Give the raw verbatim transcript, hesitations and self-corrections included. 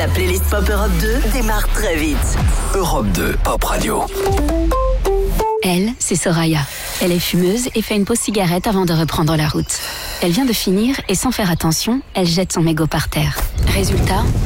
La playlist Pop Europe deux démarre très vite. Europe deux, Pop Radio. Elle, c'est Soraya. Elle est fumeuse et fait une pause cigarette avant de reprendre la route. Elle vient de finir et sans faire attention, elle jette son mégot par terre. Résultat,